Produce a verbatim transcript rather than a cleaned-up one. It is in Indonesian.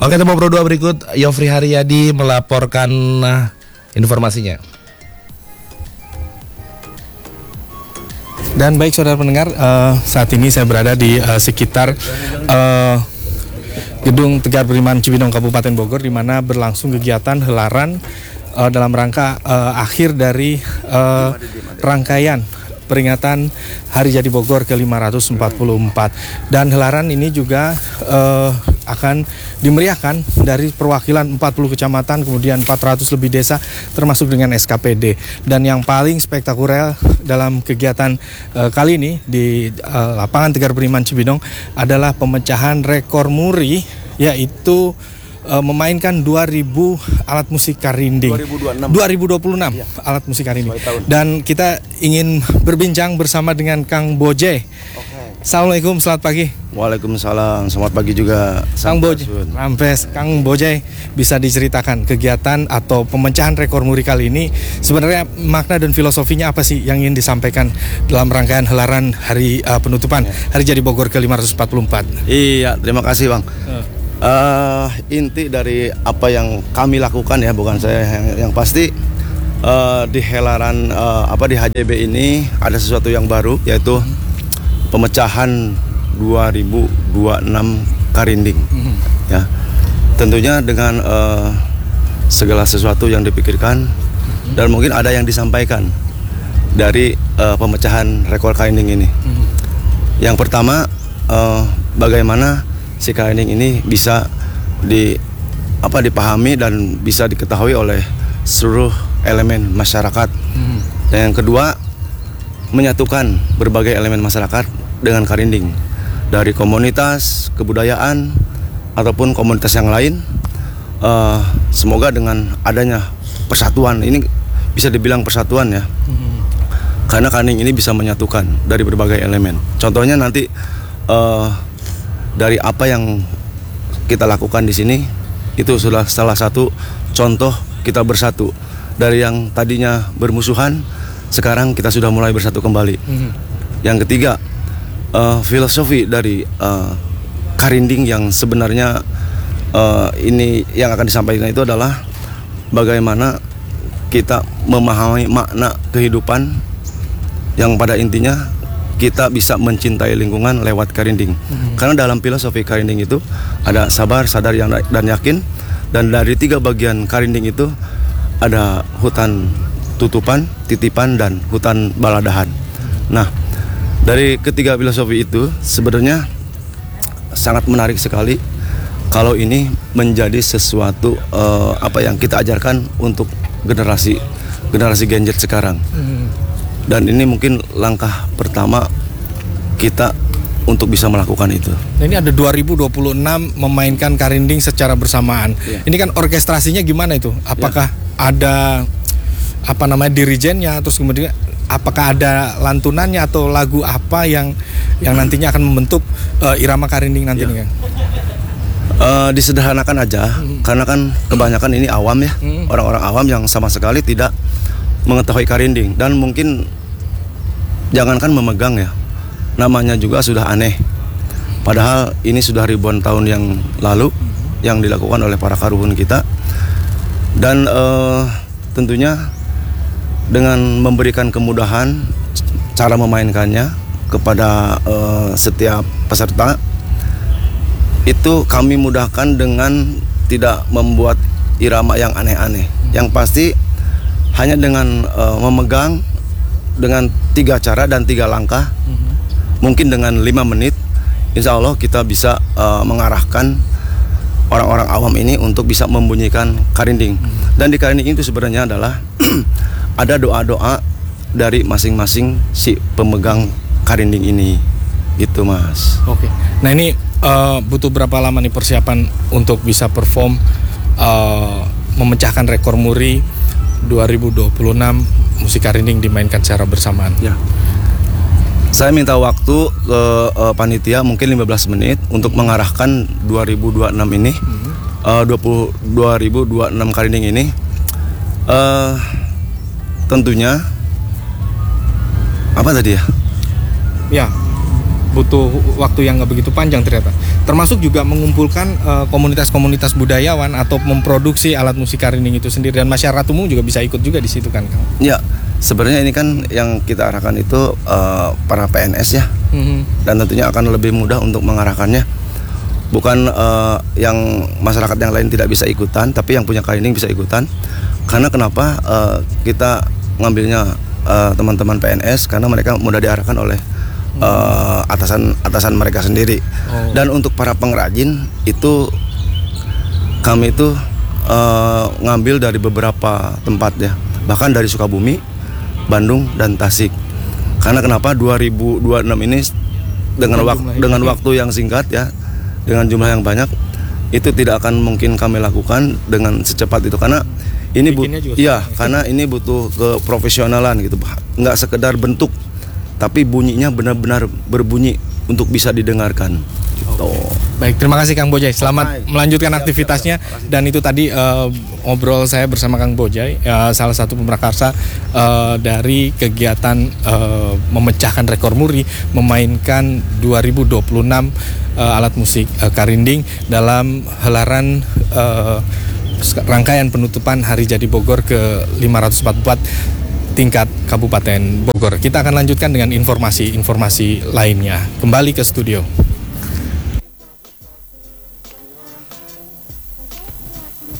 Oke, tempo Pro dua berikut Yofri Haryadi melaporkan uh, informasinya. Dan baik saudara pendengar, uh, saat ini saya berada di uh, sekitar uh, Gedung Tegar Beriman Cibinong Kabupaten Bogor, di mana berlangsung kegiatan helaran uh, dalam rangka uh, akhir dari uh, rangkaian peringatan Hari Jadi Bogor ke lima ratus empat puluh empat. Dan helaran ini juga uh, akan dimeriahkan dari perwakilan empat puluh kecamatan, kemudian empat ratus lebih desa, termasuk dengan S K P D. Dan yang paling spektakuler dalam kegiatan uh, kali ini di uh, lapangan Tegar Beriman Cibinong adalah pemecahan rekor muri, yaitu Uh, memainkan dua ribu alat musik karinding. dua ribu dua puluh enam ya. Alat musik karinding. Dan kita ingin berbincang bersama dengan Kang Boje. Okay. Assalamualaikum, selamat pagi. Waalaikumsalam, selamat pagi juga. Kang Boje, Rampes, Kang Boje, bisa diceritakan kegiatan atau pemecahan rekor muri kali ini sebenarnya makna dan filosofinya apa sih yang ingin disampaikan dalam rangkaian helaran hari uh, penutupan Hari Jadi Bogor ke lima ratus empat puluh empat? Iya, terima kasih Bang. Uh. Uh, inti dari apa yang kami lakukan ya, bukan saya yang, yang pasti uh, di helaran uh, apa di H J B ini ada sesuatu yang baru, yaitu pemecahan dua ribu dua puluh enam karinding. Mm-hmm. Ya, tentunya dengan uh, segala sesuatu yang dipikirkan, mm-hmm. dan mungkin ada yang disampaikan dari uh, pemecahan rekor karinding ini. Mm-hmm. Yang pertama, uh, bagaimana si karinding ini bisa di apa dipahami dan bisa diketahui oleh seluruh elemen masyarakat. Hmm. Dan yang kedua, menyatukan berbagai elemen masyarakat dengan karinding, dari komunitas, kebudayaan ataupun komunitas yang lain. Uh, semoga dengan adanya persatuan ini, bisa dibilang persatuan ya. Hmm. Karena karinding ini bisa menyatukan dari berbagai elemen. Contohnya nanti uh, dari apa yang kita lakukan di sini, itu sudah salah satu contoh kita bersatu. Dari yang tadinya bermusuhan, sekarang kita sudah mulai bersatu kembali. Mm-hmm. Yang ketiga, uh, filosofi dari uh, karinding yang sebenarnya uh, ini yang akan disampaikan itu adalah bagaimana kita memahami makna kehidupan yang pada intinya kita bisa mencintai lingkungan lewat karinding. Hmm. Karena dalam filosofi karinding itu ada sabar, sadar, dan yakin. Dan dari tiga bagian karinding itu ada hutan tutupan, titipan, dan hutan baladahan. Nah, dari ketiga filosofi itu sebenarnya sangat menarik sekali kalau ini menjadi sesuatu uh, apa yang kita ajarkan untuk generasi generasi Gen Z sekarang. Hmm. Dan ini mungkin langkah pertama kita untuk bisa melakukan itu. Nah, ini ada dua ribu dua puluh enam memainkan karinding secara bersamaan. Yeah. Ini kan orkestrasinya gimana itu? Apakah yeah. ada apa namanya dirijennya, terus kemudian apakah ada lantunannya atau lagu apa yang yang nantinya akan membentuk uh, irama karinding nantinya? Yeah. Uh, disederhanakan aja, hmm. karena kan kebanyakan ini awam ya, hmm. orang-orang awam yang sama sekali tidak mengetahui karinding, dan mungkin jangankan memegang ya, namanya juga sudah aneh. Padahal ini sudah ribuan tahun yang lalu yang dilakukan oleh para karuhun kita. Dan uh, tentunya dengan memberikan kemudahan cara memainkannya kepada uh, setiap peserta, itu kami mudahkan dengan tidak membuat irama yang aneh-aneh. Yang pasti hanya dengan uh, memegang dengan tiga cara dan tiga langkah, mm-hmm. mungkin dengan lima menit, insya Allah kita bisa uh, mengarahkan orang-orang awam ini untuk bisa membunyikan karinding. Mm-hmm. Dan di karinding itu sebenarnya adalah ada doa-doa dari masing-masing si pemegang karinding ini, gitu Mas. Oke. Nah ini uh, butuh berapa lama nih persiapan untuk bisa perform uh, memecahkan rekor muri dua ribu dua puluh enam musik karinding dimainkan secara bersamaan? Ya. Saya minta waktu ke uh, panitia mungkin lima belas menit untuk mengarahkan dua ribu dua puluh enam ini, mm-hmm. uh, dua ribu dua puluh enam karinding ini. Uh, tentunya apa tadi ya? Ya. butuh waktu yang nggak begitu panjang ternyata. Termasuk juga mengumpulkan uh, komunitas-komunitas budayawan atau memproduksi alat musik karinding itu sendiri, dan masyarakat umum juga bisa ikut juga di situ kan, Kang? Ya, sebenarnya ini kan yang kita arahkan itu uh, para P N S ya, mm-hmm. dan tentunya akan lebih mudah untuk mengarahkannya. Bukan uh, yang masyarakat yang lain tidak bisa ikutan, tapi yang punya karinding bisa ikutan. Karena kenapa uh, kita ngambilnya uh, teman-teman P N S, karena mereka mudah diarahkan oleh uh, atasan atasan mereka sendiri. Oh. Dan untuk para pengrajin itu kami itu uh, ngambil dari beberapa tempat ya, bahkan dari Sukabumi, Bandung, dan Tasik. Karena kenapa dua ribu dua puluh enam ini dengan wak- dengan waktu yang singkat ya, dengan jumlah yang banyak, itu tidak akan mungkin kami lakukan dengan secepat itu, karena ini bu- iya karena ini butuh keprofesionalan gitu, nggak sekedar bentuk, tapi bunyinya benar-benar berbunyi untuk bisa didengarkan. Gitu. Baik, terima kasih Kang Bojai. Selamat Baik. melanjutkan aktivitasnya. Dan itu tadi uh, ngobrol saya bersama Kang Bojai, uh, salah satu pemrakarsa uh, dari kegiatan uh, memecahkan rekor muri, memainkan dua ribu dua puluh enam uh, alat musik uh, karinding dalam helaran uh, rangkaian penutupan Hari Jadi Bogor ke lima ratus empat puluh empat tingkat Kabupaten Bogor. Kita akan lanjutkan dengan informasi-informasi lainnya. Kembali ke studio.